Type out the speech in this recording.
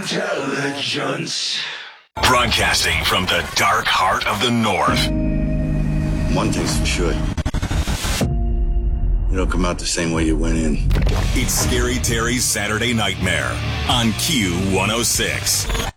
Intelligence. Broadcasting from the dark heart of the North. One thing's for sure. You don't come out the same way you went in. It's Scary Terry's Saturday Nightmare on Q106.